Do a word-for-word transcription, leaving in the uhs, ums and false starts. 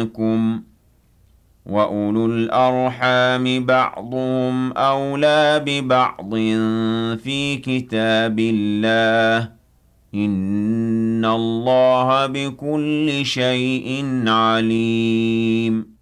منكم ۖ وَأُولُو الْأَرْحَامِ بَعْضُهُمْ أَوْلَىٰ بِبَعْضٍ فِي كِتَابِ اللَّهِ ۗ إِنَّ اللَّهَ بِكُلِّ شَيْءٍ عَلِيمٌ